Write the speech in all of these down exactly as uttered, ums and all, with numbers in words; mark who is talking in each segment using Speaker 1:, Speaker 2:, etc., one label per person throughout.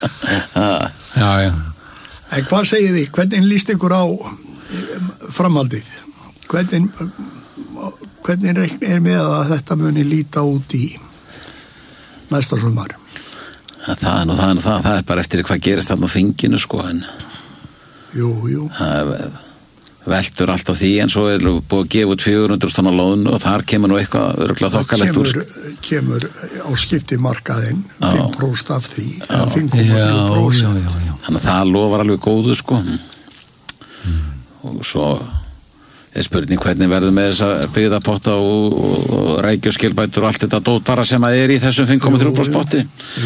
Speaker 1: Já, já.
Speaker 2: En hvað segið þið? Hvernig líst ykkur á framhaldið? Hvernig, hvernig er með að þetta muni líta út í næsta sumar?
Speaker 3: Það er nú það, er nú það, það er bara eftir hvað gerist þarna á þinginu, sko, en
Speaker 2: jú, jú.
Speaker 3: Það veltur allt á því, en svo er búið að gefa út fjögur hundruð tonna lónu og þar kemur nú eitthvað örugglega þokkalegt úr.
Speaker 2: Það kemur, kemur á skiptimarkaðinn fimm prósent af því, eða fimm komma
Speaker 1: Já,
Speaker 2: fjögur prósent.
Speaker 1: já, já, já.
Speaker 3: Þannig að það lofar alveg góðu, sko. Mm. Og svo er spurning hvernig verður með þessa byggðapotta og, og, og rækjuskilbætur og allt þetta dótara sem að er í þessum fimm komma þrjú prósent potti.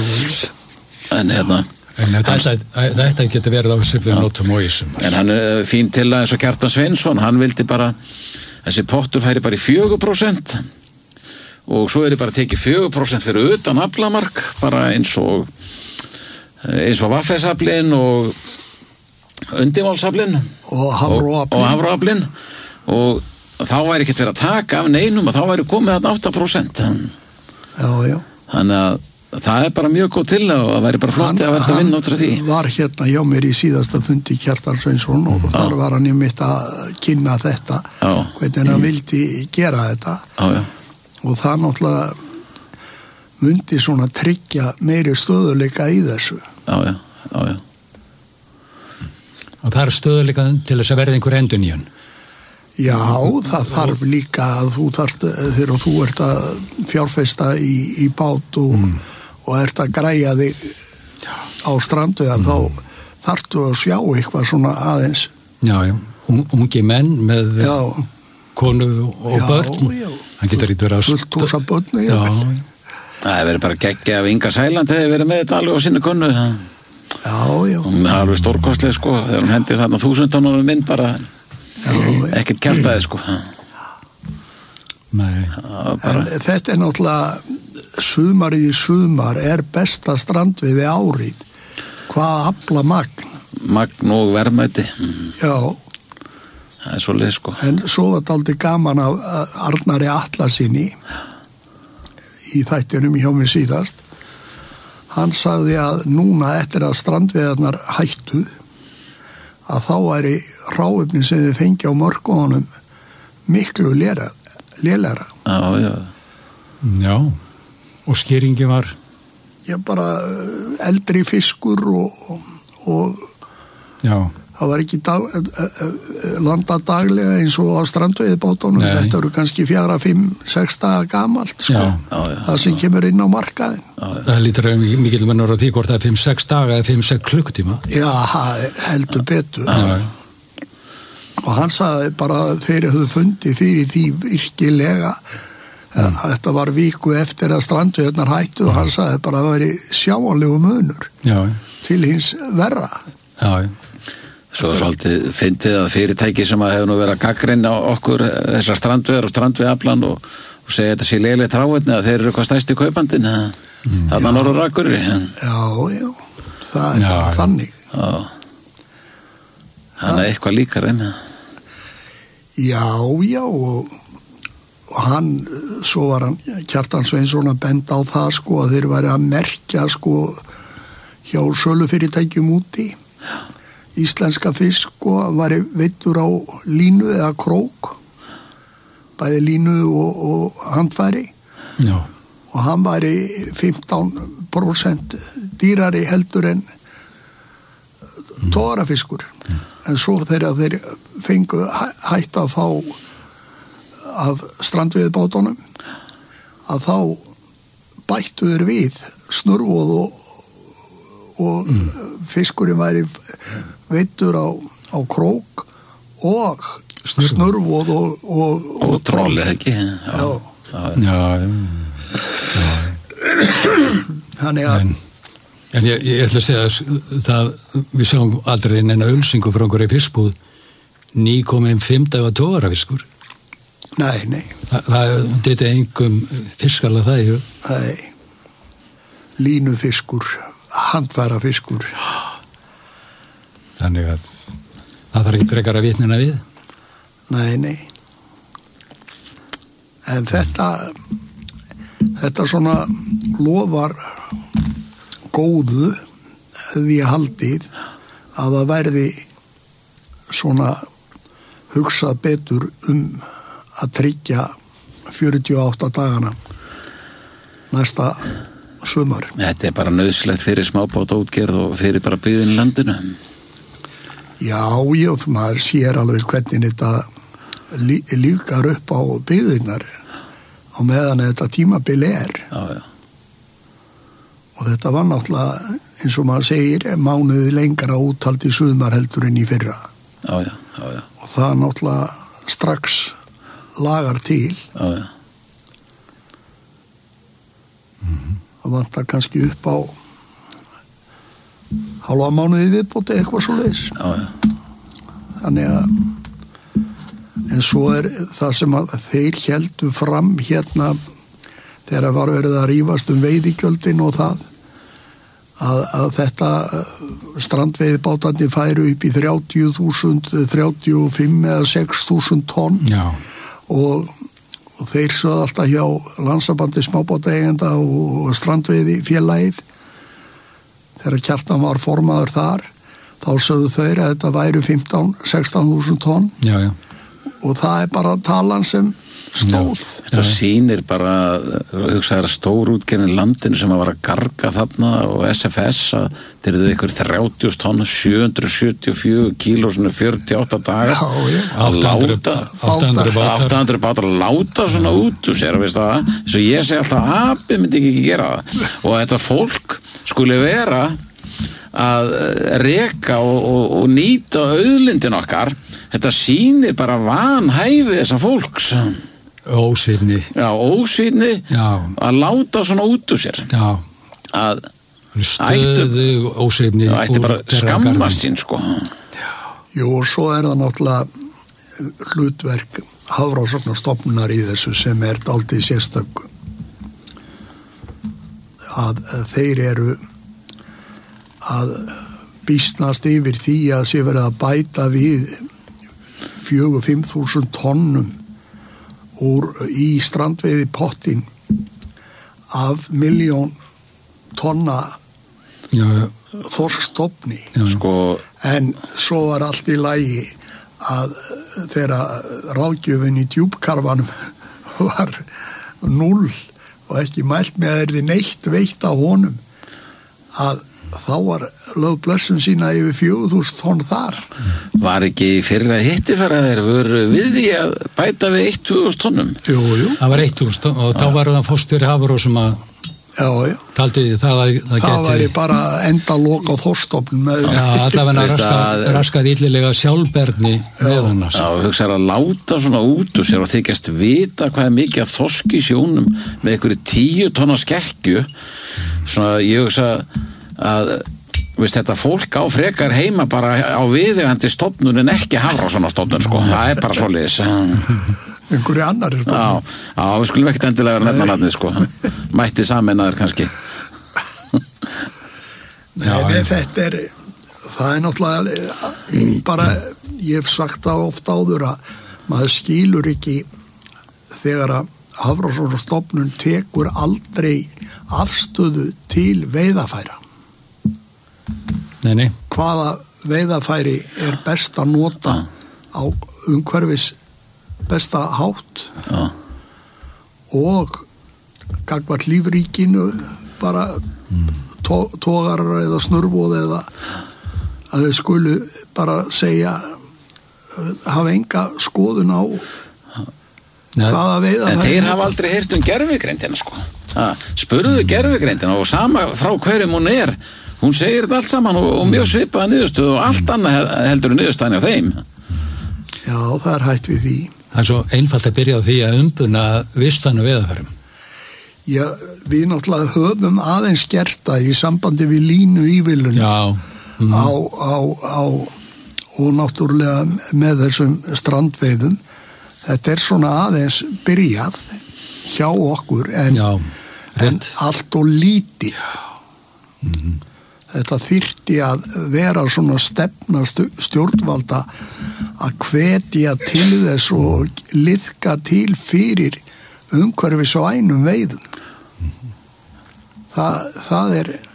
Speaker 3: En hérna
Speaker 1: En þetta, þetta getur verið á svipum nótum og ísum.
Speaker 3: En hann er fín til að eins og Kjartan Sveinsson, hann vildi bara, þessi pottur færi bara í fjögur prósent og svo er þið bara tekið fjögur prósent fyrir utan aflamark, bara eins og eins og vaffesaflin og undimálsaflin
Speaker 2: og hafróaflin
Speaker 3: og, hafróaflin og þá væri ekkert verið að taka af neinum og þá væri komið þarna átta prósent.
Speaker 2: Já, já.
Speaker 3: Þannig að það er bara mjög góð til og það væri bara flott að verða að vinna út frá því.
Speaker 2: Hann var hérna hjá mér í síðasta fundi Kjartan Sveinsson og mm. þar var hann einmitt að kynna þetta,
Speaker 3: já.
Speaker 2: Hvernig hann vildi gera þetta
Speaker 3: já, já.
Speaker 2: Og það náttúrulega mundi svona tryggja meiri stöðuleika í þessu.
Speaker 3: Já, já, já, já.
Speaker 1: Og það er stöðuleika til þess að verða einhver endurnýjun.
Speaker 2: Já, það þarf líka að þú þarft, þegar þú ert að fjárfesta í, í bát og, mm. og ert að græja þig á stranduðar, mm. þá þarftu að sjá eitthvað svona aðeins.
Speaker 1: Já, já, ungi menn með
Speaker 2: já.
Speaker 1: Konu og
Speaker 2: já,
Speaker 1: börn.
Speaker 2: Já,
Speaker 1: hann getur ekki verið að
Speaker 2: fullt húsa börn.
Speaker 1: Já,
Speaker 3: það hefur verið bara geggja af Inga Sæland hefur verið með þetta alveg á sinni konu.
Speaker 2: Já, já.
Speaker 3: Hún er alveg stórkostleg, sko, þegar hún hendi þarna þúsundunum minn bara já, ekkert kjartaði, sko.
Speaker 1: Nei.
Speaker 3: Bara...
Speaker 2: En þetta er náttúrulega sumarið í sumar er besta strandveiði árið. Hvað afla magn?
Speaker 3: Magn og verðmæti.
Speaker 2: Já.
Speaker 3: Það er svolítið, sko.
Speaker 2: En svo var þetta aldrei gaman af Arnari Atlasinni í þættinum hjá mig síðast. Hann sagði að núna eftir að strandveiðarnar hættu að þá væri hráefni sem þið fengi á mörkunum miklu lélegra.
Speaker 3: Já, já.
Speaker 1: Já, og skýringi var?
Speaker 2: Já, bara eldri fiskur og, og
Speaker 1: já.
Speaker 2: Það var ekki dag, landa daglega eins og á strandveiðbátunum. Þetta eru kannski fjara, fimm, sex daga gamalt, sko.
Speaker 1: Já,
Speaker 3: já, já,
Speaker 2: það sem kemur inn á markaðin.
Speaker 3: Já, já.
Speaker 1: Það lítur að mikil mennur á því hvort það er fimm, sex daga eða fimm, sex klukkutíma.
Speaker 2: Já, það er heldur betur.
Speaker 1: Já.
Speaker 2: Og hann sagði bara að þeir höfðu fundið fyrir því virkilega að mm. þetta var viku eftir að strandveiðarnar hættu og hann sagði bara að það væri sjáanlegu munur
Speaker 1: já.
Speaker 2: Til hins verra.
Speaker 1: Já, já.
Speaker 3: Svo svolítið fyndið að fyrirtæki sem að hefur nú verið að gagnrýna okkur þessar strandveiðar og strandveiðaflan og, og segja þetta sé leiðilegt hráefni að þeir eru eitthvað stærsti kaupandinn mm. þarna norður Akureyri.
Speaker 2: Já, já, það er
Speaker 1: já,
Speaker 2: bara
Speaker 1: já.
Speaker 2: Þannig.
Speaker 3: Já. Hann er eitthvað líkar en
Speaker 2: Já, já og, og hann, svo var hann Kjartan Sveinsson að benda á það sko að þeir væri að merkja sko hjá sölufyrirtækjum úti íslenska fisk sko var veittur á línu eða krók bæði línu og, og handfæri
Speaker 1: já.
Speaker 2: Og hann væri fimmtán prósent dýrari heldur en mm. togarafiskur mm. en svo þegar þeir fengu hætt að fá af strandveiðbátunum að þá bættu þeir við snurvoð og, og mm. fiskurinn væri veittur á, á krók og snurvoð og, og, og,
Speaker 3: og troll eða ekki.
Speaker 2: Já.
Speaker 1: Já, já.
Speaker 2: Þannig að
Speaker 1: en, en ég, ég ætla að segja það, við sjáum aldrei neina ölsingu frá einhverju fiskbúð nýkominn fimm daga togarafiskur.
Speaker 2: Nei, nei.
Speaker 1: Þa, það þetta engum fiskarlega það í
Speaker 2: Nei. Línufiskur, handfærafiskur.
Speaker 1: Þannig að það þarf ekki frekar að vitnina við.
Speaker 2: Nei, nei. En þetta þetta svona lofar góðu því haldið að það verði svona hugsað betur um að tryggja fjörutíu og átta dagana næsta sumar.
Speaker 3: Þetta er bara nauðslegt fyrir smábátaútgerð og fyrir bara byggðin í landinu.
Speaker 2: Já, já, maður sér alveg hvernig þetta lí, líkar upp á byggðirnar á meðan þetta tímabil er.
Speaker 3: Já, já.
Speaker 2: Og þetta var náttúrulega, eins og maður segir, mánuði lengra úthald í sumar heldur en í fyrra.
Speaker 3: Já, já, já, já.
Speaker 2: Og það náttúrulega strax lagar til.
Speaker 3: Já, já.
Speaker 2: Mm-hmm. Það vantar kannski upp á hálfa mánuði viðbóti eitthvað svo leiðis.
Speaker 3: Já, já.
Speaker 2: Þannig að en svo er það sem að þeir héldu fram hérna þegar var verið að rífast um veiðigjöldin og það að, að þetta strandveiðbátandi færu upp í þrjátíu þúsund, þrjátíu og fimm eða sex þúsund tonn.
Speaker 1: Já.
Speaker 2: Og, og þeir sögðu alltaf hjá Landssambandi smábátaeigenda og strandveiði félagið þegar Kjartan var formaður þar þá sögðu þeir að þetta væru fimmtán til sextán þúsund tonn.
Speaker 1: Já, já.
Speaker 2: Og það er bara talan sem stóð.
Speaker 3: Já, þetta sýnir bara, hugsaður að stórútgerðin landinu sem að var að garga þarna og S F S að þeir eru ykkur þrjátíu tonn, sjö hundruð sjötíu og fjögur kíló, svona fjörutíu og átta daga.
Speaker 2: Já, já.
Speaker 3: Að láta,
Speaker 1: átta hundruð bátar.
Speaker 3: átta hundruð bátar að láta svona út úr sér, veist það? Svo ég segi alltaf, apið myndi ekki gera það. Og þetta fólk skuli vera að reka og, og, og nýta auðlindin okkar. Þetta sýnir bara vanhæfi þessa fólks.
Speaker 1: Ósvífni.
Speaker 3: Já, ósvífni.
Speaker 1: Já.
Speaker 3: Að láta svona út úr sér.
Speaker 1: Já.
Speaker 3: Að
Speaker 1: stöðu ósvífni.
Speaker 3: Það ætti bara skammast sín, sko.
Speaker 2: Jú, og svo er það náttúrulega hlutverk Hafrannsóknastofnunar í þessu sem er dálítið sérstök að þeir eru að býstnast yfir því að sé verið að bæta við fjögur til fimm þúsund tonnum úr í strandveiði pottin af milljón tonna
Speaker 1: Já, já.
Speaker 2: þorskstofni.
Speaker 3: Sko,
Speaker 2: En svo var allt í lagi að þegar ráðgjöfin í djúpkarfanum var núll og ekki mælt með að það er neitt veitt á honum að þá var lög blessun sína yfir fjögur þúsund tonn þar.
Speaker 3: var ekki fyrra hittifæra þeir voru við því að bæta við eitt til tvö þúsund tonnum?
Speaker 2: Jú, jú.
Speaker 1: Það var eitt þúsund og þá var það fórstjóri Hafró sem að
Speaker 2: Já, já.
Speaker 1: taldi það að það,
Speaker 2: Það
Speaker 1: geti...
Speaker 2: væri bara enda lok á þorstofnum með...
Speaker 1: Já, allavega
Speaker 3: Veist
Speaker 1: raskað
Speaker 3: að-
Speaker 1: raskað illilega sjálfberni með hannars.
Speaker 3: Já, hugsaður að láta svona út úr sér og þykjast vita hvað er mikið að þorski í sjónum með einhverju tíu tonna skekkju. Svona, ég hugsa að veist, þetta fólk á frekar heima bara á viðeigandi stofnun en ekki Hafró svona stofnun, sko. Það er bara svoleiðis.
Speaker 2: einhverju annari
Speaker 3: Já,
Speaker 2: stofnum.
Speaker 3: já, við skulum ekkert endilega vera nefna nafnið, sko. Mætti sameinaður kannski.
Speaker 2: Nei, nei, þetta er það er náttúrulega bara, ég hef sagt það oft áður að maður skilur ekki þegar að Hafrannsóknastofnun tekur aldrei afstöðu til veiðafæra.
Speaker 1: Nei, nei.
Speaker 2: Hvaða veiðafæri er best að nota á umhverfis besta hátt
Speaker 3: Já.
Speaker 2: og gagvart lífríkinu bara tó, tógarar eða snurvoð eða að þeir skulu bara segja hafa enga skoðun á
Speaker 1: Nei.
Speaker 2: hvaða veiða
Speaker 3: En þeir hafa aldrei heyrt um gervigreindina, sko. Ha, spurðu gervigreindina og sama frá hverjum hún er. Hún segir þetta allt saman og, og mjög svipaða niðurstöðu og allt annað heldur en niðurstaðan af þeim.
Speaker 2: Já, það er hætt við því.
Speaker 1: Það er svo einfalt að byrja á því að umbuna vistan og veðafærum.
Speaker 2: Já, við náttúrulega höfum aðeins gert það í sambandi við línu ívilun
Speaker 1: Já. Mm.
Speaker 2: á, á, á og náttúrulega með þessum strandveiðum. Þetta er svona aðeins byrjað hjá okkur en,
Speaker 1: Já,
Speaker 2: en
Speaker 1: rétt.
Speaker 2: allt og lítið.
Speaker 1: Mm.
Speaker 2: Þetta þyrfti að vera svona stefna stjórnvalda að hvetja til þess og liðka til fyrir umhverfis og einum veiðum. Það, það er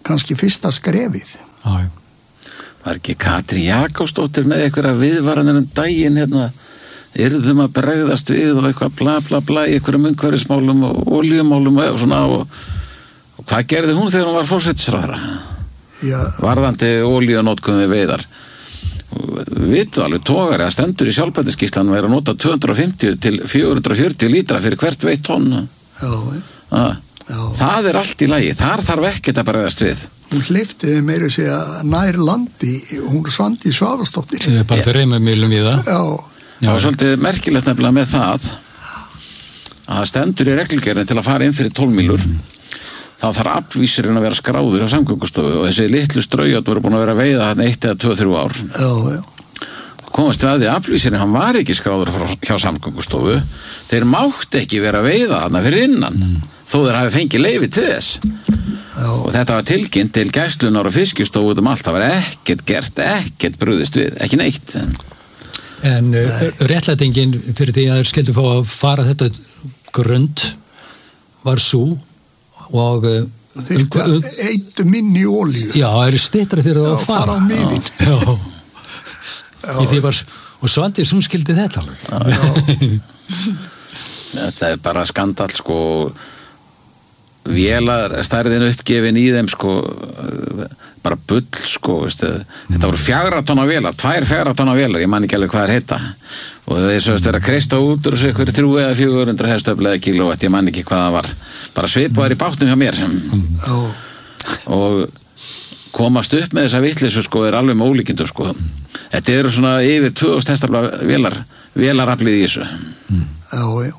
Speaker 2: kannski fyrsta skrefið.
Speaker 1: Já, já.
Speaker 3: Var ekki Katrín Jakobsdóttir með einhverja viðvaranir um daginn hérna, yrðum að bregðast við og eitthvað bla bla bla í einhverjum umhverfismálum og olíumálum og svona og, og hvað gerði hún þegar hún var forsætisráðherra?
Speaker 2: Já.
Speaker 3: Varðandi olíunótkun við veiðar. Vitu alveg togari að stendur í sjálfbætisskýrslan er að nota tvö hundruð og fimmtíu til fjögur hundruð og fjörutíu lítra fyrir hvert veitt tonn.
Speaker 2: Já,
Speaker 3: ah. já. Það er allt í lagi, þar þarf ekkert að bregðast við.
Speaker 2: Hún hleyptiði meira að segja nær landi, hún svandi í Svavarsdóttir.
Speaker 1: Ég er bara fyrir reymumilum í það.
Speaker 2: Já.
Speaker 3: Já. Það var svolítið merkilegt nefnilega með það að það stendur í reglugerðinni til að fara inn fyrir tólf mílur. Mm. Þá þarf aflvísirinn að vera skráður á Samgöngustofu og þessi litlu straujátt voru búin að vera að veiða hann eitt eða tvö, þrjú ár.
Speaker 2: Já, já.
Speaker 3: Komast við að því að aflvísirinn, hann var ekki skráður hjá Samgöngustofu. Þeir mátt ekki vera að veiða hann fyrir innan, mm. þó þeir hafi fengið leyfi til þess. Já. Og þetta var tilkynnt til Gæslunar og Fiskistofu út um allt. Það var ekkert gert, ekkert brugðist við, ekki neitt.
Speaker 1: En uh, réttlætingin fyrir því að þeir skildu fá að fara þetta grund var sú og uh,
Speaker 2: Þetta um, eitt minni olíu.
Speaker 1: Já, það er styttra fyrir það að fara.
Speaker 2: fara á miðin.
Speaker 1: Já, já. já. Var, og Svandís, hún skildi þetta alveg.
Speaker 3: Já, já. Þetta er bara skandal, sko. Vélar stærðin uppgefin í þeim, sko, bara bull, sko, veistu. Mm. Þetta voru fjögra tonna vélar, tvær fjögra tonna vélar, ég man ekki alveg hvað er heita. Og þeir svo vera að kreista út úr þessu ykkur þrjú eða fjögur hundruð hestöfl eða kílóvatt, ég man ekki hvað það var. Bara svipaðar í bátnum hjá mér. Mm. Og komast upp með þessa vitleysu, sko, er alveg með ólíkindum, sko. Þetta eru svona yfir tvö þúsund hestafla vélar, vélaraflið í þessu.
Speaker 2: Mm. Já, já.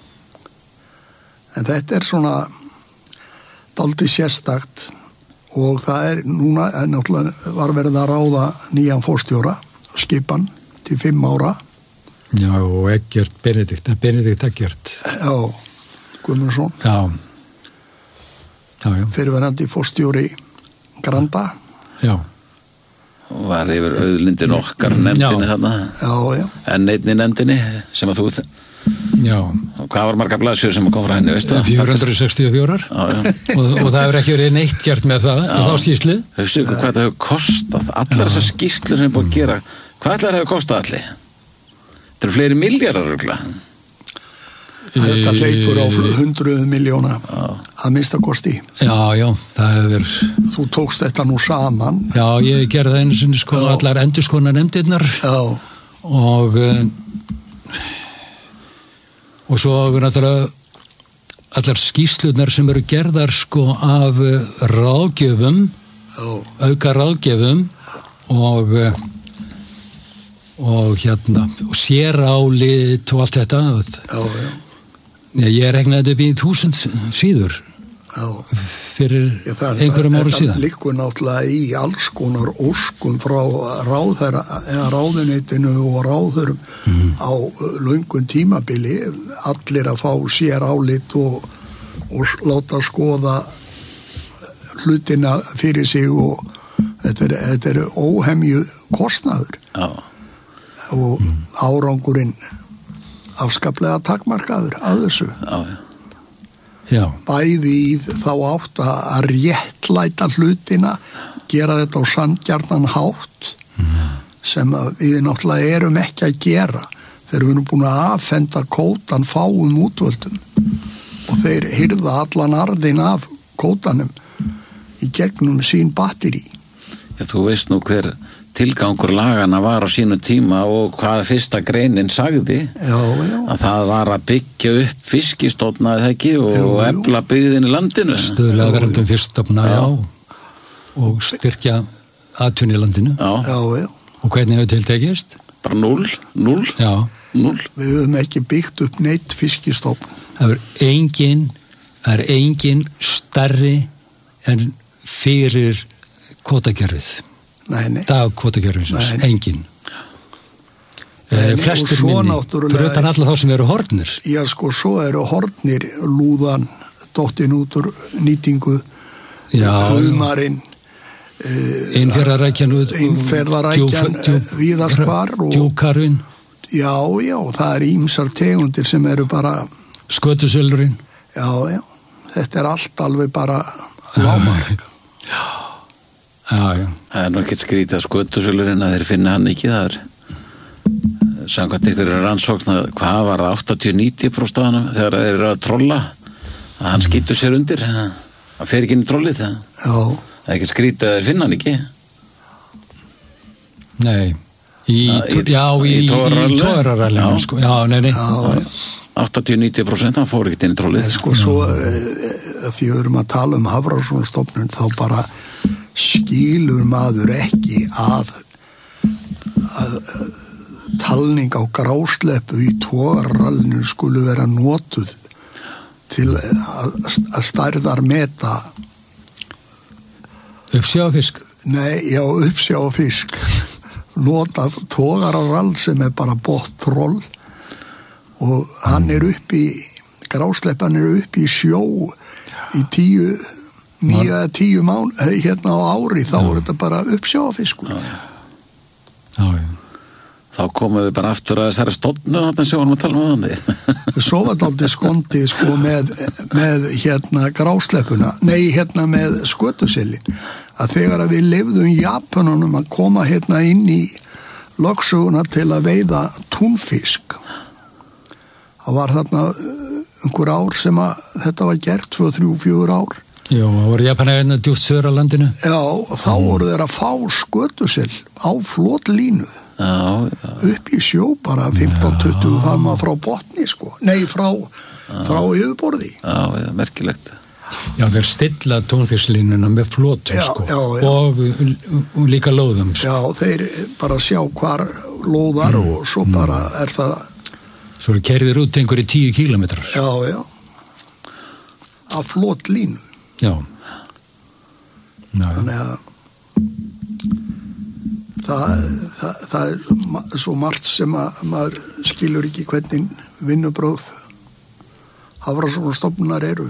Speaker 2: En þetta er svona dálítið sérstakt og það er núna, en náttúrulega var verið að ráða nýjan forstjóra, skipan til fimm ára.
Speaker 1: Já, og Eggert Benedikt, Benedikt Eggert.
Speaker 2: Já, Guðmundsson.
Speaker 1: Já. Já, já.
Speaker 2: Fyrirverandi forstjóri Granda.
Speaker 1: Já.
Speaker 3: Og var yfir auðlindin okkar nefndinni þarna.
Speaker 2: Já, já.
Speaker 3: En einni nefndinni sem að þú...
Speaker 1: Já.
Speaker 3: Og hvað var margar blaðsjör sem kom frá henni, veistu?
Speaker 1: fjögur hundruð sextíu og fjögur. Já, já. og, og það hefur ekki verið neitt gert með það í þá skýrslu.
Speaker 3: Þau séu hvað þetta hefur kostað, allar þessar skýrslu sem er búin að gera. Hvað allar hefur kostað allir? Þetta eru fleiri milljarðar örugglega.
Speaker 2: Þetta hleypur á hundruð miljóna að minnsta kosti.
Speaker 1: Já, já, það hefur...
Speaker 2: Þú tókst þetta nú saman.
Speaker 1: Já, ég gerði það einu sinni sko, allar endurskona nefndirnar.
Speaker 2: Já.
Speaker 1: Og... og svo náttúrulega allar skýrslunar sem eru gerðar sko af ráðgjöfum,
Speaker 2: oh.
Speaker 1: auka ráðgjöfum og og hérna og sérálit og allt þetta.
Speaker 2: Oh, ja.
Speaker 1: Ég regnaði upp í þúsund síður
Speaker 2: oh.
Speaker 1: fyrir já, það, einhverjum árum síðan.
Speaker 2: Þetta liggur náttúrulega í alls konar óskum frá ráðherra eða ráðuneytinu og ráðurum mm. á löngun tímabili, allir að fá sérálit og, og láta skoða hlutina fyrir sig og þetta er, þetta er óhemju kostnaður
Speaker 3: oh.
Speaker 2: og mm. árangurinn afskaplega takmarkaður að þessu.
Speaker 3: Já, já.
Speaker 1: Já.
Speaker 2: Bæði í þá átt að réttlæta hlutina, gera þetta á sanngjarnan hátt mm. sem við náttúrulega erum ekki að gera þegar við erum búin að affenda kótan fáum útvöldum og þeir hirða allan arðin af kótanum í gegnum sín batteri.
Speaker 3: Já, þú veist nú hver tilgangur lagana var á sínu tíma og hvað fyrsta greinin sagði
Speaker 2: já, já.
Speaker 3: Að það var að byggja upp fiskistofna eða ekki og jú, jú. Efla byggðin í landinu
Speaker 1: stuðlega verðum fiskstofna já. Já og styrkja atvinnu í landinu
Speaker 3: já.
Speaker 2: Já, já.
Speaker 1: Og hvernig hefur tiltekist?
Speaker 3: Bara núll, núll
Speaker 1: já.
Speaker 3: Núll.
Speaker 2: Við höfum ekki byggt upp neitt fiskistofn.
Speaker 1: Það er engin það er engin stærri en fyrir kvótakerfið.
Speaker 2: Nei, nei.
Speaker 1: Dag kvótakerfisins, engin.
Speaker 2: Nei,
Speaker 1: flestir minni, fyrir utan alla þá sem eru hornir.
Speaker 2: Já, sko, svo eru hornir lúðan, dottin út úr nýtingu, humarinn,
Speaker 1: Innfjarðarækjan,
Speaker 2: Innfjarðarækjan, víðast hvar.
Speaker 1: Djúkarvin.
Speaker 2: Já, já, það er ýmsar tegundir sem eru bara...
Speaker 1: Skötusölurinn.
Speaker 2: Já, já, þetta er allt alveg bara lágmark.
Speaker 1: Já. Já, já.
Speaker 3: Það er nú ekkert skrítið að skötusölurinn að þeir finna hann ekki, það er samkvæmt ykkur rannsókn að hvað var það áttatíu til níutíu prósent af hann þegar þeir eru að trolla að hann skýtur sér undir, hann fer ekki inn í trollið það.
Speaker 2: Já.
Speaker 3: Það er ekki skrítið að þeir finna hann ekki.
Speaker 1: Nei, í,
Speaker 3: Já, í-
Speaker 1: já, í,
Speaker 3: í
Speaker 1: í
Speaker 3: togararallinu.
Speaker 1: togararallinu,
Speaker 3: Já.
Speaker 1: sko. Já, nei, nei.
Speaker 2: Já,
Speaker 3: áttatíu til níutíu prósent hann fór ekki inn í trollið.
Speaker 2: sko svo eh, því við erum að tala um Hafrannsóknastofnun þá bara skilur maður ekki að, að talning á grásleppu í togararallinu skulu vera notuð til að, að stærðar meta
Speaker 1: Uppsjáfisk.
Speaker 2: nei, já, uppsjá og fisk nota togararall sem er bara bótt troll og hann er upp í grásleppan er upp í sjó í tíu nýja eða tíu mán hérna á ári þá er þetta bara uppsjá og fiskur
Speaker 1: Já, já.
Speaker 3: Þá komum við bara aftur að þessari stofnu þarna sem vorum að tala um þannig.
Speaker 2: svo var þetta aldrei skondið sko með, með hérna grásleppuna nei hérna með skötusillin að þegar að við lifðum Japanunum að koma hérna inn í lögsöguna til að veiða túnfisk það var þarna einhver ár sem að þetta var gert tvö, þrjú, fjögur ár
Speaker 1: Já, það voru Japanar djúpt söður á landinu.
Speaker 2: já og þá voru þeir að fá skötusill á flotlínu
Speaker 3: Já, já,
Speaker 2: upp í sjó bara fimmtán til tuttugu farma frá botni sko nei frá, frá yfirborði
Speaker 3: já, já, merkilegt.
Speaker 1: Já, þeir stilla tónfisklínuna með flótum,
Speaker 2: Já,
Speaker 1: sko.
Speaker 2: já, já.
Speaker 1: Og, og líka lóðum, sko.
Speaker 2: já þeir bara sjá hvar lóðar og svo bara er það
Speaker 1: Svo eru kerðir út einhverju tíu kílómetrar.
Speaker 2: já já af flotlínu
Speaker 1: Já. Já, já.
Speaker 2: þannig að það, það, það er ma- svo margt sem að maður skilur ekki hvernig vinnubróð Hafrannsóknastofnunar eru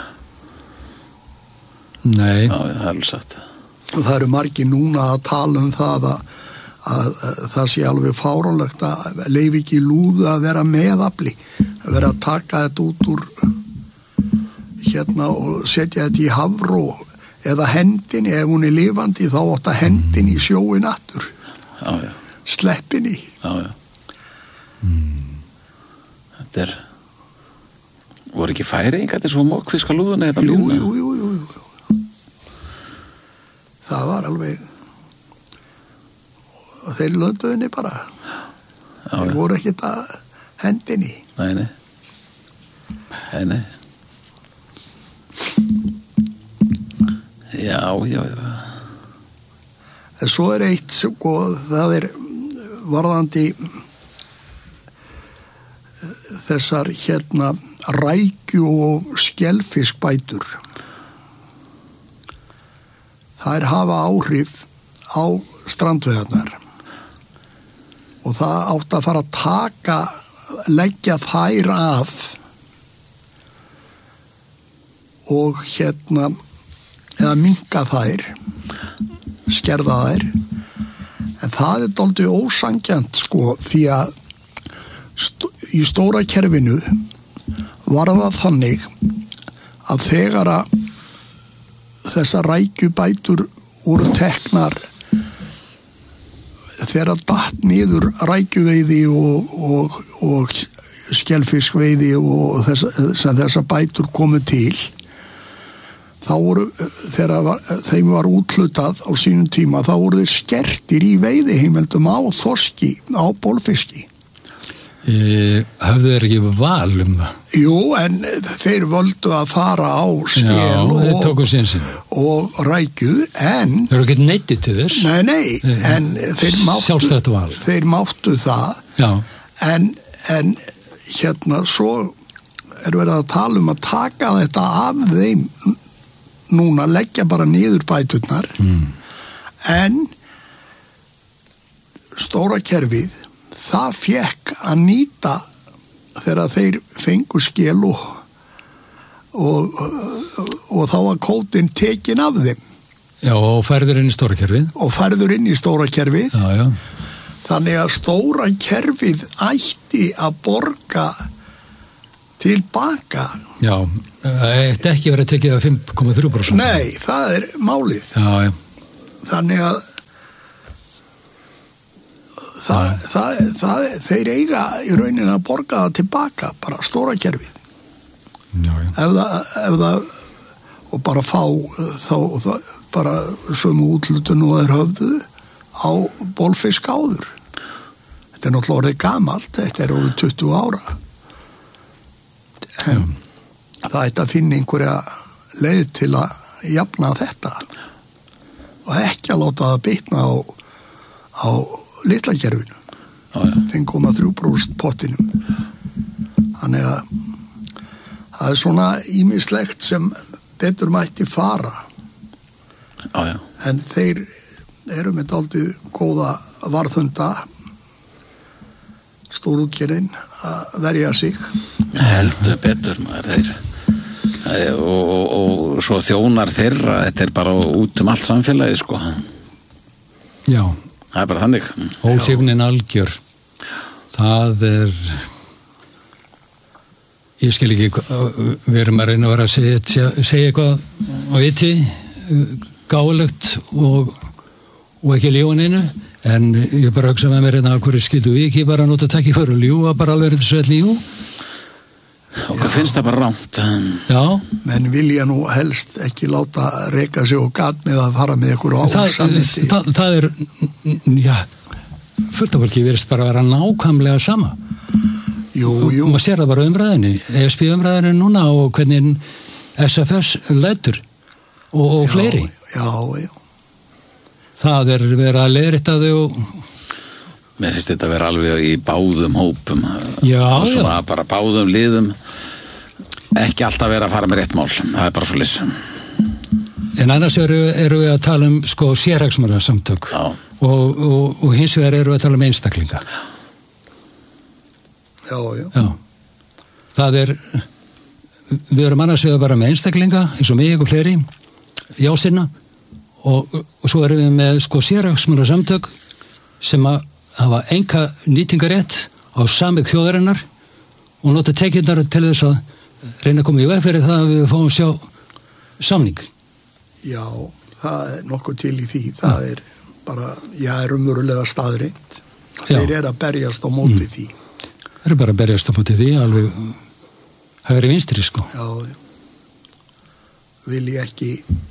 Speaker 1: Nei.
Speaker 3: Já, já, það er alveg satt.
Speaker 2: og það eru margir núna að tala um það að, að, að það sé alveg fáránlegt að leyfi ekki lúðu að vera meðafli að vera að taka þetta út úr hérna og setja þetta í hafró eða hendinni, ef hún er lifandi þá átt að hendinni í sjóin aftur
Speaker 3: Já, já,
Speaker 2: sleppinni
Speaker 3: já, já. Mm. Þetta er, voru ekki færingar til svo mokkfiska lúðuna þetta
Speaker 2: jú,
Speaker 3: lúðuna?
Speaker 2: jú, jú, jú, jú. það var alveg og þeir lönduðinni bara
Speaker 3: Já,
Speaker 2: þeir
Speaker 3: já.
Speaker 2: voru ekkert að hendinni
Speaker 3: Nei, nei. Nei, nei. Já, já, já.
Speaker 2: en svo er eitt sko, það er varðandi þessar hérna rækju og skelfiskbætur þær hafa áhrif á strandveiðarnar og það átt að fara að taka leggja þær af og hérna eða minnka þær skerða þær en það er dálítið ósangjant sko því að st- í stóra kerfinu var það þannig að þegar að þessar rækjubætur voru teknar þegar að datt niður rækjuveiði og, og, og skelfiskveiði og þess, sem þessar bætur komu til þá voru, þegar var, þeim var úthlutað á sínum tíma, þá voru þeir skertir í veiðiheimildum á þorski, á bólfiski.
Speaker 1: E, höfðu þeir ekki val um það?
Speaker 2: Jú, en þeir völdu að fara á skel
Speaker 1: Já, þeir tóku
Speaker 2: og,
Speaker 1: sín sín.
Speaker 2: og rækju, en
Speaker 1: Þeir eru ekki neytið til þess.
Speaker 2: nei, nei, en þeir máttu,
Speaker 1: Sjálfstætt val.
Speaker 2: þeir máttu það,
Speaker 1: Já,
Speaker 2: en, en hérna svo er verið að tala um að taka þetta af þeim núna, leggja bara niður bæturnar mm. en stóra kerfið það fekk að nýta þegar þeir fengu skel og, og, og, og þá var kótinn tekin af þeim
Speaker 1: já, og færður inn í stóra kerfið.
Speaker 2: og færður inn í stóra kerfið
Speaker 1: Já, já.
Speaker 2: þannig að stóra kerfið ætti að borga tilbaka.
Speaker 1: Já, það ætti ekki verið að tekið af fimm komma þrjú prósent.
Speaker 2: Nei, það er málið.
Speaker 1: Já, já.
Speaker 2: þannig að það, það, það, þeir eiga í rauninni að borga það tilbaka, bara stóra kerfið.
Speaker 1: Já, já.
Speaker 2: Ef það, ef það og bara fá þá það, bara sömu útlutun og þeir höfðu á bolfisk áður. Þetta er náttúrulega orðið gamalt, þetta er orðið tuttugu ára. En já. Það ætti að finna einhverja leið til að jafna þetta og ekki að láta það bitna á, á litla kerfinu, fimm komma þrjú prósent pottinum. Þannig að það er svona ýmislegt sem betur mætti fara.
Speaker 3: Já, já.
Speaker 2: En þeir eru með dálítið góða varðhunda, stórútgerðin, að verja sig.
Speaker 3: Heldur betur maður þeir. Og, og, og svo þjónar þeirra, þetta er bara út um allt samfélagi, sko.
Speaker 1: Já.
Speaker 3: Það er bara þannig.
Speaker 1: Ósífnin algjör. Það er, ég skil ekki, við erum að reyna að vera að segja, segja eitthvað á viti, gáulegt og, og ekki ljóninu, en ég bara hugsa með mér hérna, hverju skildu við ekki bara nota takk í fyrir að ljúa, bara alveg þessu að ljú.
Speaker 3: Og hvað finnst það bara rámt?
Speaker 1: Já.
Speaker 2: Menn vilja nú helst ekki láta reka sig og gat með að fara með ykkur ásamniti.
Speaker 1: Það, það, það er, já, fullt af fólki verðist bara að vera nákvæmlega sama.
Speaker 2: Jú, jú.
Speaker 1: Maður sér það bara umræðinni, E S B umræðinni núna og hvernig S F S lætur og, og
Speaker 2: já,
Speaker 1: fleiri.
Speaker 2: Já, já.
Speaker 1: Það er verið að leiðrétta þau og
Speaker 3: mér finnst þetta að vera alveg í báðum hópum
Speaker 1: já,
Speaker 3: og svona
Speaker 1: já.
Speaker 3: Bara báðum liðum ekki alltaf vera að fara með rétt mál, það er bara svo liss.
Speaker 1: En annars eru, eru við að tala um sko sérhagsmunasamtök og, og, og hins vegar eru við að tala um einstaklinga.
Speaker 2: Já, já.
Speaker 1: Já. Það er, við erum annars vegar bara með einstaklinga eins og mig og fleiri, jásinna og, og svo erum við með sko sérhagsmunasamtök sem að hafa enga nýtingarétt á samið þjóðarinnar og nota tekjurnar til þess að reyna að koma í veg fyrir það að við fáum sjá samning.
Speaker 2: Já, það er nokkuð til í því. Það ja. er bara, já, er umverulega staðreind. Þeir eru að berjast á móti mm. því.
Speaker 1: Þeir eru bara að berjast á móti því, alveg það er í vinstri, sko.
Speaker 2: Já, vil ég ekki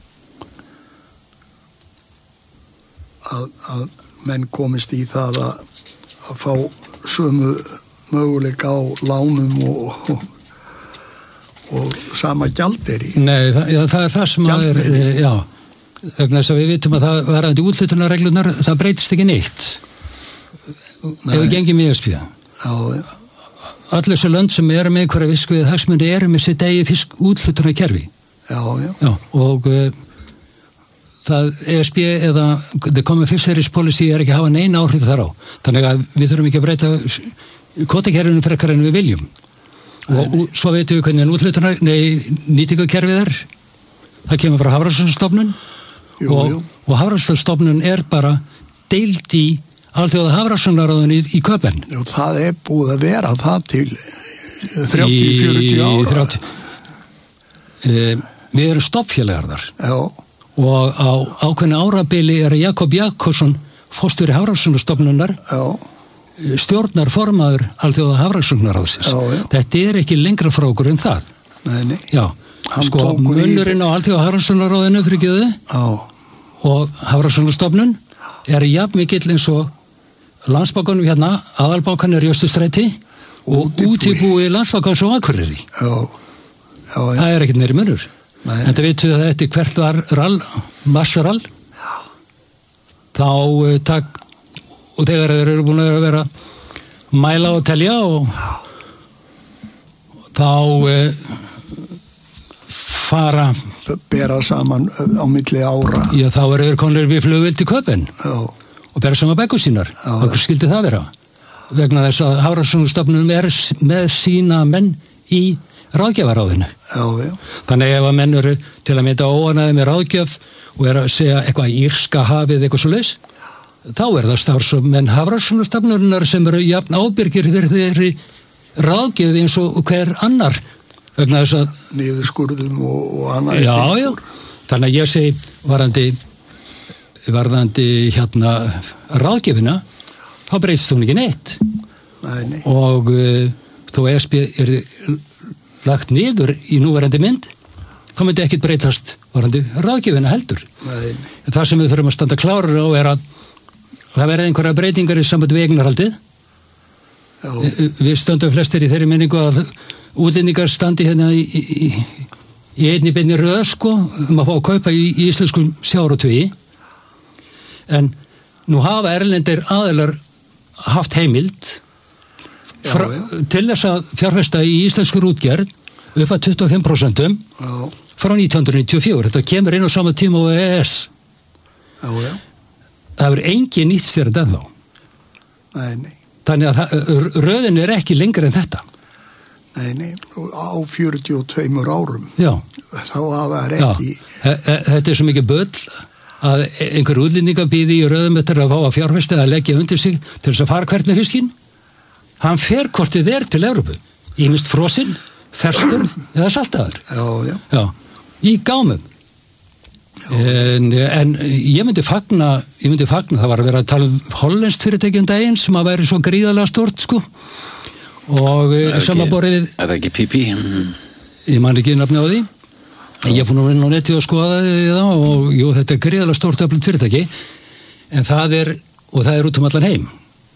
Speaker 2: að, að menn komist í það að, að fá sömu möguleika á lánum og, og, og sama gjaldeyri.
Speaker 1: Nei, það, já, það er það sem að er, já, vegna þess að við vitum að það varandi úthlutunarreglunar, það breytist ekki neitt. Nei. Ef við gengjum í E S B.
Speaker 2: Já, já.
Speaker 1: Allir þessu lönd sem eru með einhverja fiskveiði hagsmuni eru með sitt eigi fisk úthlutunarkerfi.
Speaker 2: Já, já.
Speaker 1: Já, og uh, það E S B eða The Common Fisheries Policy er ekki að hafa neina áhrif þar á. Þannig að við þurfum ekki að breyta kvotakerfinu frekar en við viljum. Og, og svo veitum við hvernig úthlutunar, nei, nýtingakerfið er. Það kemur frá Hafrannsóknastofnun og, og Hafrannsóknastofnun er bara deild í alþjóða Hafrannsóknaráðinu í, í Köpen.
Speaker 2: Jú, það er búið að vera það til þrjátíu til fjörutíu ára.
Speaker 1: þrjátíu E, við erum stofnfélagar þar.
Speaker 2: Já.
Speaker 1: Og á ákveðnu árabili er Jakob Jakobsson fórstjóri Hafrannsóknastofnunar stjórnar formaður alþjóða Hafrannsóknaráðsins. Þetta er ekki lengra frá okkur en það.
Speaker 2: Nei, nei.
Speaker 1: Já,
Speaker 2: Hann
Speaker 1: sko munurinn á alþjóða Hafrannsóknaráðinu frikiðu og Hafrannsóknastofnun er jafn mikill eins og Landsbankanum hérna, aðalbankan er í Austurstræti og útibúi Landsbankans og Akureyri.
Speaker 2: Já. Já, já.
Speaker 1: Það er ekkert meiri munur.
Speaker 2: Nei.
Speaker 1: En það veitum við að þetta hvert var rall, massarall, þá uh, takk, og þegar þeir eru búin að vera mæla og telja og þá uh, fara
Speaker 2: bera saman á milli ára.
Speaker 1: Já, þá eru þeir konur við flugvél til Köpen og bera saman bækur sínar. Hvað skildi það vera? Vegna þess að Hafrannsóknastofnun er með sína menn í ráðgjafaráðinu.
Speaker 2: Já, já.
Speaker 1: Þannig ef að menn eru til að mynda óanaði með ráðgjöf og er að segja eitthvað írska hafið eitthvað svo leys, þá er það starfsmenn Hafrannsóknastofnunarinnar sem eru jafn ábyrgir fyrir þeirri ráðgjöf eins og hver annar. Vegna þess að
Speaker 2: niðurskurðum og, og annað.
Speaker 1: Já, já. Þannig að ég segi varandi varðandi hérna ráðgjöfina, þá breytist hún ekki neitt.
Speaker 2: Nei, nei.
Speaker 1: Og uh, þó E S B er lagt niður í núverandi mynd, þá myndi ekkert breytast varðandi ráðgjöfina heldur.
Speaker 2: Nei, nei.
Speaker 1: Það sem við þurfum að standa klárir á er að það verði einhverja breytingar í sambandi við eignarhaldið.
Speaker 2: Já.
Speaker 1: Við stöndum flestir í þeirri menningu að útlendingar standi hérna í, í, í einni beinni röð sko, um að fá að kaupa í, í íslenskum sjávarútvegi. En nú hafa erlendir aðilar haft heimild
Speaker 2: já,
Speaker 1: fra,
Speaker 2: já.
Speaker 1: til þess að fjárfesta í íslenskur útgerð upp að tuttugu og fimm prósent frá nítján hundruð níutíu og fjögur. Þetta kemur inn á sama tíma á E E S.
Speaker 2: Já, já.
Speaker 1: Það verður engin nýtt sér þetta ennþá.
Speaker 2: Nei, nei.
Speaker 1: Þannig að það, röðin er ekki lengur en þetta.
Speaker 2: Nei, nei. Á fjörutíu og tveimur árum.
Speaker 1: Já.
Speaker 2: Þá hafa það ekki...
Speaker 1: Já. Þetta er svo mikið bull að einhver útlendingar býði í röðum eftir að fá að fjárfesta að leggja undir sig til þess að fara hvert með fiskinn. Hann fer hvort þið er til Evrópu. Ýmist frosinn, ferskur eða saltaður.
Speaker 2: Já, já.
Speaker 1: Já. Í gámum. En, en ég myndi fagna ég myndi fagna, það var að vera að tala um hollenskt fyrirtæki um daginn sem að væri svo gríðarlega stort sko og samanborið við
Speaker 3: Er það ekki P P?
Speaker 1: Ég man ekki nafni á því. Ég er búin að vinna á neti og skoða það og jú, þetta er gríðarlega stort öflugt fyrirtæki en það er, og það er út um allan heim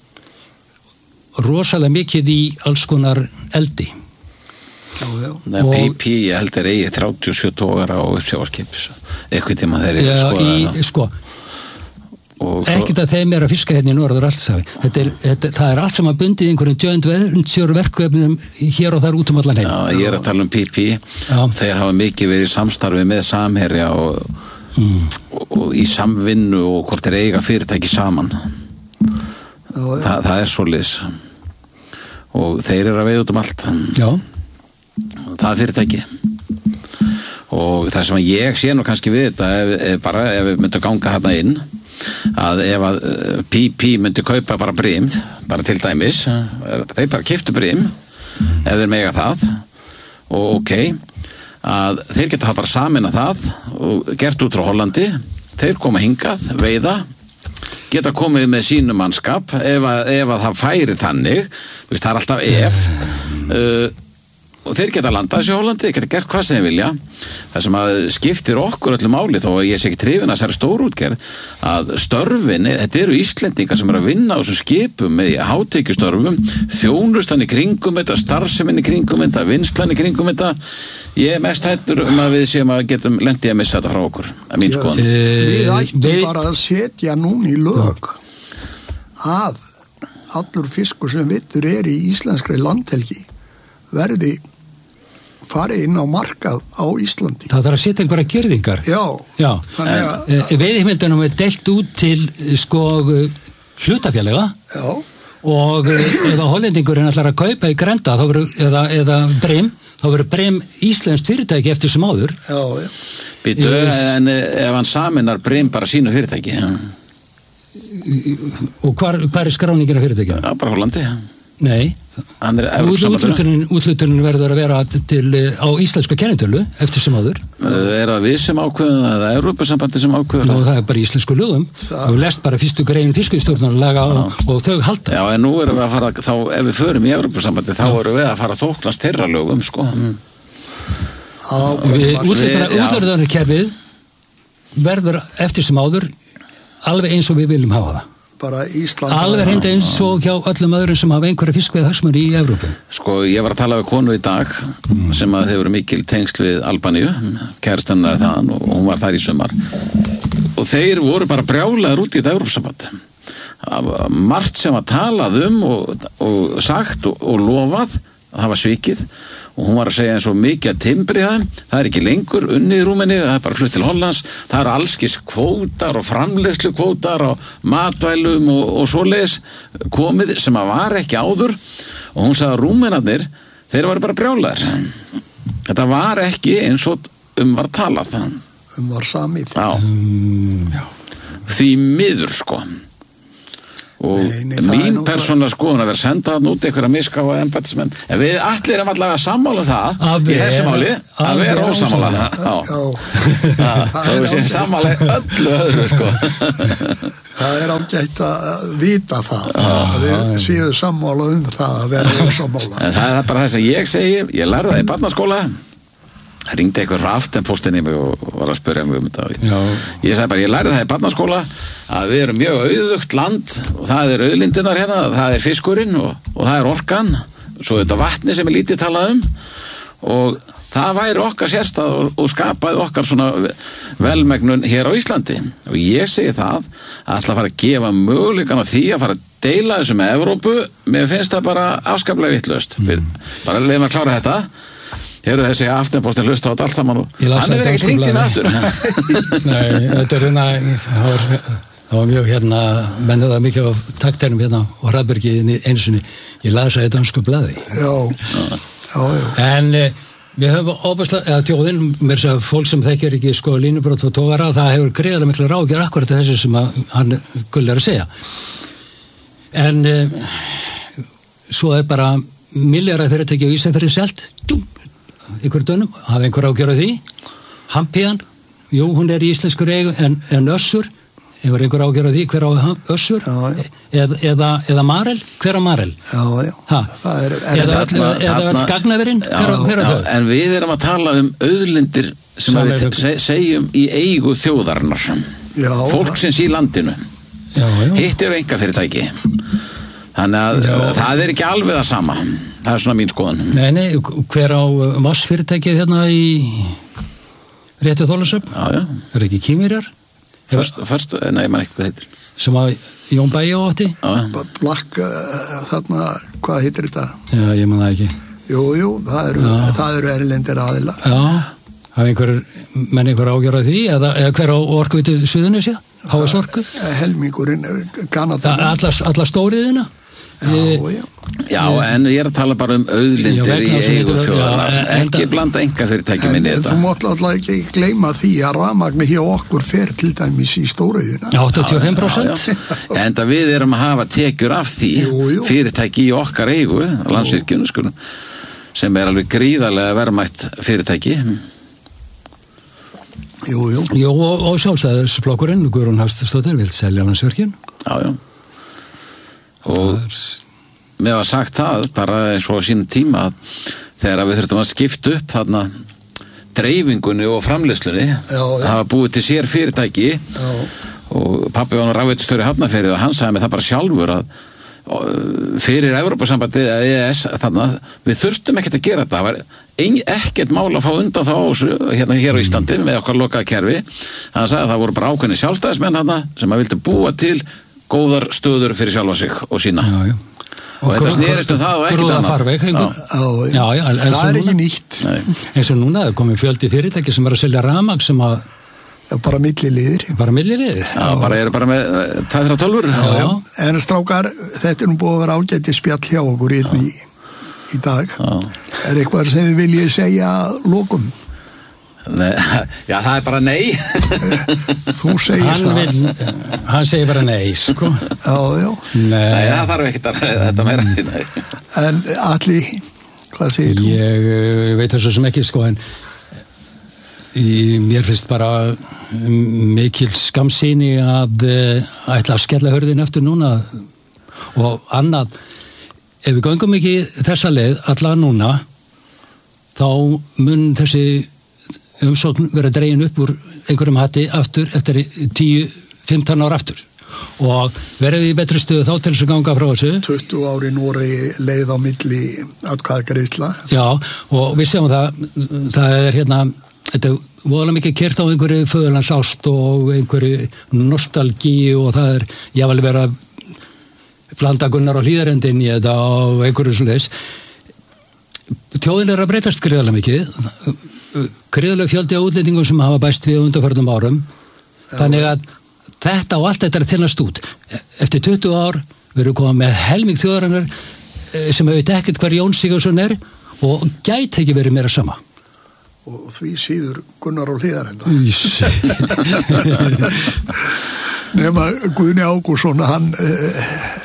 Speaker 1: rosalega mikið í alls konar eldi.
Speaker 2: Já, já.
Speaker 3: Nei, P P, ég held er eigi þrjátíu og sjö tógara á uppsjávarskip eitthvað tíma þeir eru skoða
Speaker 1: í, sko, ekkert að þeim er að fiska hérna í Norður Atlantshafi. Þetta er, þetta, það er allt sem að bundið einhverjum joint venture verkefnum hér og þar út um allan heim.
Speaker 3: Já, ég er að tala um P P. Já. Þeir hafa mikið verið í samstarfi með Samherja og, mm. og, og í samvinnu og hvort þeir eiga fyrirtæki saman. Já, já. Þa, það er svoleiðis. Og þeir eru að veiða út um allt.
Speaker 1: Já.
Speaker 3: Það er fyrirtæki. Og það sem ég sé nú kannski við þetta ef, ef bara ef við myndum ganga hérna inn að ef að P P myndi kaupa bara brim, bara til dæmis þeir bara keyptu brim ef þeir mega það og ok, að þeir geta bara samina það og gert út frá Hollandi, þeir koma hingað veiða, geta komið með sínu mannskap ef að, ef að það færi þannig, veist, það er alltaf ef uh, og þeir geta landað þessi Hollandi, þeir geta gert hvað sem þeir vilja. Það sem að skiptir okkur öllu máli, þó að ég sé ekki trefin að þessari stórútgerð, að störfin, þetta eru Íslendingar sem eru að vinna á þessum skipum með hátekjustörfum, þjónustan í kringum þetta, starfsemin í kringum þetta, vinslan í kringum þetta. Ég er mest hættur um að við séum að getum lendið að missa þetta frá okkur, að mín skoðan.
Speaker 2: Við ættum bara að setja núna í lög að allur fiskur sem vittur er í íslenskri landhelgi verði farið inn á markað á Íslandi.
Speaker 1: Það þarf að setja einhverja girðingar.
Speaker 2: Já.
Speaker 1: Já. E, veiðheimildunum er deilt út til sko hlutafélaga. Já. Og ef að hollendingurinn ætlar að kaupa í Grenda þá veru, eða, eða Brim, þá verður Brim íslenskt fyrirtæki eftir sem áður.
Speaker 2: Já, já.
Speaker 3: Býtu, en ef hann saminar Brim bara sínu fyrirtæki. Ja.
Speaker 1: Og hvar, hvar er skráningin af fyrirtækinu?
Speaker 3: Já, bara Hollandi.
Speaker 1: Nei, útlutunin, útlutunin verður að vera til, á íslensku kennitölu eftir sem áður.
Speaker 3: Er það við sem ákveðum eða Evrópusambandi sem ákveður?
Speaker 1: Nú, það er bara íslensku lögum. Þú lest bara fyrstu grein fiskveiðistjórnarlaga og, og þau halda.
Speaker 3: Já, en nú erum við að fara, þá, ef við förum í Evrópusambandi, þá erum við að fara að þóknast þeirra lögum, sko. Mm. Útlutunarkerfið verður eftir sem áður alveg eins og við viljum hafa það.
Speaker 2: Bara Ísland.
Speaker 1: Alveg hindi eins og hjá öllum öðrum sem hafa einhverja fiskveiðhagsmuni í Evrópu.
Speaker 3: Sko, ég var að tala við konu í dag mm. sem að hefur mikil tengsl við Albaníu, kærastannar er þaðan og hún var þar í sumar. Og þeir voru bara brjálaðir út í þetta Evrópusamband. Margt sem var talað um og, og sagt og, og lofað, það var svikið og hún var að segja eins og mikið að timbri það, það er ekki lengur unnið í Rúmeníu, það er bara flutt til Hollands, það eru allskis kvótar og framleiðslu kvótar og matvælum og, og svoleiðis komið sem að var ekki áður og hún sagði að Rúmenarnir, þeir varu bara brjálaðir. Þetta var ekki eins og um var talað.
Speaker 2: Um var samið.
Speaker 3: Já.
Speaker 1: Um, já.
Speaker 3: Því miður sko. og
Speaker 2: Nei, nei, það er
Speaker 3: mín
Speaker 2: náttúrulega-
Speaker 3: persónulega skoðun að vera senda þarna út einhverja misgáfa embættismenn, en við allir erum allavega að sammála það
Speaker 1: Að
Speaker 3: í
Speaker 1: vera-
Speaker 3: þessu máli að
Speaker 1: að
Speaker 3: vera
Speaker 1: vera
Speaker 3: ósammála
Speaker 1: ósammála.
Speaker 3: já,
Speaker 2: Já,
Speaker 3: það er sem sammála í öllu öðru sko
Speaker 2: það er ágætt að vita það að þið séu sammála um það að vera ósammála.
Speaker 3: en það er bara þess að ég segi, ég lærði það í barnaskóla. Það ringdi einhver raftenpóstinn í mig og var að spyrja mig um þetta.
Speaker 1: Já.
Speaker 3: Ég sagði bara, ég lærði það í barnaskóla að við erum mjög auðugt land og það er auðlindirnar hérna, það er fiskurinn og, og það er orkan, svo er þetta vatni sem er lítið talað um og það væri okkar sérstað og, og skapaði okkar svona velmegnun hér á Íslandi og ég segi það að ætla að fara að gefa möguleikan á því að fara að deila þessu með Evrópu, mér finnst það bara afskaplega vitlaust. Mm. Bara leiðum að klára þetta. Heyrðu þessi aftenpostin hlusta á þetta allt saman og
Speaker 1: Ég las
Speaker 3: hann hefur
Speaker 1: þetta
Speaker 3: ekkert hringt í mig aftur.
Speaker 1: Nei, þetta er hérna það var, það var mjög hérna mennið það mikið á takteinum hérna og Hraðbergi einu sinni, ég las það í dansku blaði.
Speaker 2: Já, já, já.
Speaker 1: En eh, við höfum óbærslega, eða tjóðin, mér sé að fólk sem þekkir ekki sko línubrot og tógara, það hefur greiðlega miklu ráðgjör akkurat þessi sem að hann Gull er að segja. En eh, svo er bara milljarða fyrirtæki á Ísafirði selt, dum, ykkur dönum, hafa einhver ágjör á því. Hampíðan, jú, hún er í íslenskur eigu, en, en Össur, hefur einhver ágjör á því, hver á Össur?
Speaker 2: Já, já.
Speaker 1: Eð, eða, eða Marel, hver á Marel?
Speaker 2: Já, já.
Speaker 1: Ha?
Speaker 2: Það er,
Speaker 1: Eða,
Speaker 2: er
Speaker 1: eða, eða
Speaker 3: þarna-
Speaker 1: skagnaverinn, hver, á- hver á
Speaker 3: Já,
Speaker 1: þau?
Speaker 3: en við erum að tala um auðlindir sem að við
Speaker 1: Sameiginlegu.
Speaker 3: se segjum í eigu þjóðarinnar,
Speaker 2: Já,
Speaker 3: fólksins í landinu.
Speaker 1: Já, já.
Speaker 3: Hitt eru enga fyrirtæki. Þannig að
Speaker 1: Já.
Speaker 3: það er ekki alveg það sama. Það er svona mín skoðun.
Speaker 1: Nei, nei, hver á Voss fyrirtækið hérna í réttu Þólasöfn?
Speaker 3: Já, já.
Speaker 1: Er ekki Kýmirjar?
Speaker 3: Först, först, nei, ég man ekki hvað heitir.
Speaker 1: Sem að Jón Bæjó átti?
Speaker 3: Já, já.
Speaker 2: Black, uh, þarna, hvað heitir þetta?
Speaker 1: Já, ég man það ekki.
Speaker 2: Jú, jú, það eru,
Speaker 1: Já.
Speaker 2: það eru erlendir aðilar.
Speaker 1: Já, hafa einhver, menn einhver ágjör á því, eða, eða hver á orkuveitu Suðurnesja? H S Orku?
Speaker 2: Helmingurinn, Kanada.
Speaker 1: Alla, alla stóriðina?
Speaker 2: Já, já.
Speaker 3: Já, en ég er að tala bara um
Speaker 1: Já,
Speaker 3: auðlindir
Speaker 1: vegna
Speaker 3: í
Speaker 1: þess að
Speaker 3: eigu
Speaker 1: þetta-
Speaker 3: þjóðarinnar.
Speaker 1: já, en-
Speaker 3: Ekki blanda enga fyrirtæki
Speaker 2: En
Speaker 3: minni
Speaker 2: þú
Speaker 3: þetta.
Speaker 2: mátt alltaf ekki gleyma því að rafmagni hjá okkur fer til dæmis í stóriðina.
Speaker 1: áttatíu og fimm prósent?
Speaker 3: Já, já. En það við erum að hafa tekjur af því
Speaker 2: Jú, jú. fyrirtæki
Speaker 3: fyrirtæki í okkar eigu, Landsvirkjun, skulum, sem er alveg gríðarlega verðmætt fyrirtæki.
Speaker 2: Jú, jú.
Speaker 1: Jú, og, og sjálfstæðisflokkurinn, Guðrún Hafsteinsdóttir, vill selja Landsvirkjun.
Speaker 3: Já, já. Og mér var sagt það bara eins og á sínum tíma að þegar við þurftum að skipta upp þarna dreifingunni og framleiðslunni,
Speaker 2: Já, já.
Speaker 3: það var búið til sér fyrirtæki
Speaker 2: Já.
Speaker 3: og pabbi var nú rafveitustöri Hafnarfirði og hann sagði mig það bara sjálfur að uh, fyrir Evrópusambandið eða E E S þarna, við þurftum ekkert að gera þetta, það var ein, ekkert mál að fá undan þá á þessu, hérna hér á Íslandi með okkar lokaða kerfi. Hann sagði að það voru bara ákveðni sjálfstæðismenn þarna sem að vildi búa til góðar stöður fyrir sjálfa sig og sína.
Speaker 1: Já, já.
Speaker 3: Og þetta snerist um það og ekkert annað.
Speaker 1: Farveg, einhver.
Speaker 2: Já,
Speaker 1: Já, já, en- en
Speaker 2: það
Speaker 1: svo
Speaker 2: er ekki
Speaker 1: núna-
Speaker 2: nýtt.
Speaker 3: Nei.
Speaker 1: Eins og núna er komið fjöldi fyrirtæki sem er að selja rafmagn sem að
Speaker 2: Já, bara milliliðir.
Speaker 1: bara milliriði.
Speaker 3: Já, bara eru bara með tvö þrjár tölvur.
Speaker 1: Já, já.
Speaker 2: En strákar, þetta er nú búið að vera ágæti spjall hjá okkur í, í, í dag. Er eitthvað sem þið viljið segja að lokum?
Speaker 3: Nei, já, það er bara nei.
Speaker 2: Þú segir
Speaker 1: Hann,
Speaker 2: það.
Speaker 1: vil, hann segir bara nei, sko.
Speaker 2: Já, já.
Speaker 3: Nei,
Speaker 1: Nei,
Speaker 3: það þarf ekkert að þetta meira. Nei.
Speaker 2: En Atli, hvað segir þú?
Speaker 1: ég uh, veit þessu sem ekki, sko, en í, mér finnst bara um, mikil skamsýni að uh, ætla að skella hörðin eftir núna og annað, ef við göngum ekki þessa leið alla núna, þá mun þessi umsókn vera dregin upp úr einhverjum hatti aftur eftir tíu fimmtán ár aftur og verðum við í betri stöðu þá til þess að ganga frá þessu.
Speaker 2: tuttugu ári Nóri leið á milli atkvæðagreiðsla.
Speaker 1: Já, og við sjáum það, það er hérna, þetta er voðalega mikið kert á einhverju föðurlands ást og einhverju nostalgíu og það er jáfnvel verið að blanda Gunnar og Hlíðarendin í þetta og einhverju svoleiðis. Þjóðin er að breytast gríðarlega mikið, gríðarlega fjöldi á útlendingum sem hafa bæst við undanförnum árum, þannig að þetta og allt þetta er þinnast út. Eftir tuttugu ár verður komað með helming þjóðarinnar sem hefur ekkert hver Jón Sigurðsson er og gæti ekki verið meira sama.
Speaker 2: Og því síður Gunnar og Hlíðarenda.
Speaker 1: Ís.
Speaker 2: Nefna Guðni Ágússon, hann uh,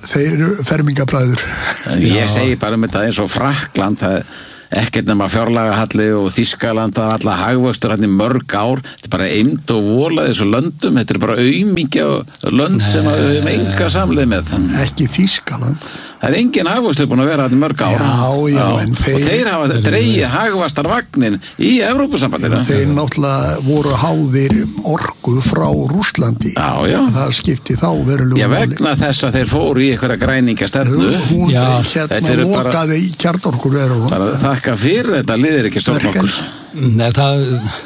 Speaker 2: þeir eru fermingabræður.
Speaker 3: Ég segi bara um þetta eins og Frakkland, það ekkert nema fjárlagahalli og Þýskaland, það er alla hagvöxtur hann í mörg ár, þetta er bara eymd og vola þessu löndum, þetta er bara aumingja lönd Nei. Sem við hefum enga samleið með.
Speaker 2: Ekki Þýskaland.
Speaker 3: Það er engin hagvöxtur búin að vera hann í mörg ár.
Speaker 2: Já, já, já. En þeir...
Speaker 3: Og þeir hafa dreigið hagvastarvagnin í Evrópusambandinu.
Speaker 2: Þeir náttúrulega voru háðir orku frá Rússlandi.
Speaker 3: Já, já.
Speaker 2: Það skipti þá verulega.
Speaker 3: Já, vegna þess að þeir fóru í einhverja græningastefnu.
Speaker 2: Hún já, hérna lokaði bara... í kjarnorkur verður.
Speaker 3: Bara þakka fyrir þetta liðir ekki stjórn okkur.
Speaker 1: Nei, það...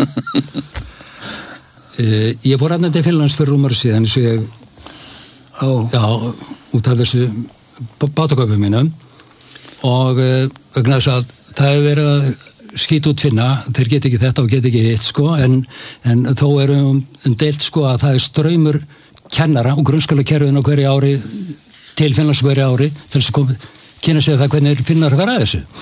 Speaker 1: ég fór aðnætti Finnlands fyrir rúmar síðan eins og ég...
Speaker 2: Já.
Speaker 1: Já, út af þessu bátaköpum mínum og vegna þess að það hefur verið að skýta út Finna, þeir get ekki þetta og get ekki hitt sko, en, en þó erum um deilt sko að það er straumur kennara og grunnskólakerfin á hverju ári til Finnlands hverju ári til þess að koma, kynna sig það hvernig Finnar vera að þessu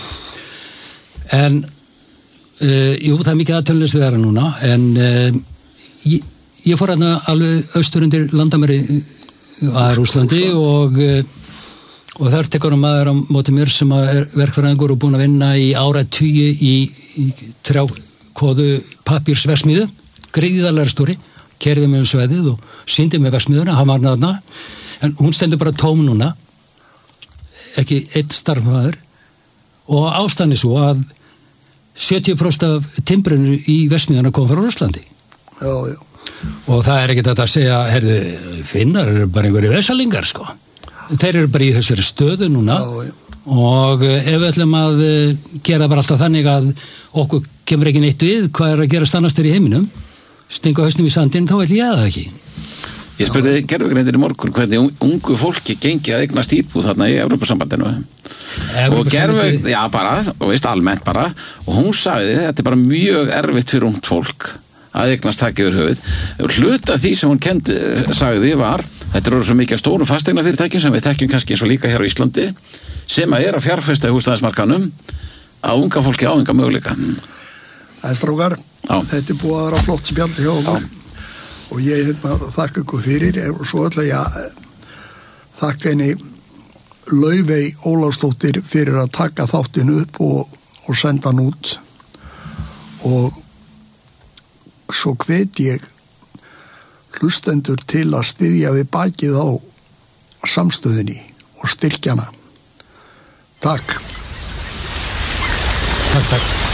Speaker 1: en uh, jú, það er mikið aðtölulegst þeirra núna en uh, ég, ég fór hérna alveg austur undir landamæri að Rússlandi og uh, og þar tekur hann maður á móti mér sem er verkfræðingur og búin að vinna í áratugi í, í trjákóðu pappírsversmiðu, gríðarlega stóri, kerði með um sveðið og sýndi með versmiðuna, hann var þarna, en hún stendur bara tóm núna, ekki eitt starfmaður og ástæðan er svo að sjötíu prósent af timbrinu í versmiðuna kom frá Rússlandi.
Speaker 2: Já, já.
Speaker 1: Og það er ekki þetta að segja, herðu, Finnar eru bara einhverju vesalingar, sko. Þeir eru bara í þessari stöðu núna
Speaker 2: já, já.
Speaker 1: Og ef við ætlum að gera bara alltaf þannig að okkur kemur ekki neitt við hvað er að gera stannastur í heiminum stinga hausnum í sandinn, þá vil ég það ekki.
Speaker 3: Ég spurði gerfugreindir í morgun hvernig ungu fólki gengi að eignast íbúð þarna í Evrópusambandinu og gerfu, já bara, og veist almennt bara og hún sagði þetta er bara mjög erfitt fyrir ungt fólk að eignast taka yfir höfuð hluta því sem hún kendi, sagði var þetta eru svo mikið stórum fasteignafyrirtækjum sem við þekkjum kannski eins og líka hér á Íslandi sem að er að fjárfesta í húsnæðismarkaðnum að unga fólki á enga möguleika.
Speaker 2: Það er strákar, þetta er búið að vera flott spjall hjá okkur og ég hérna, þakka ykkur fyrir og svo ætla ég að þakka henni Laufey Ólafsdóttir fyrir að taka þáttinn upp og, og senda hann út og svo hvet ég hlustendur til að styðja við bakið á samstöðinni og styrkjana. Takk.
Speaker 1: Takk, takk.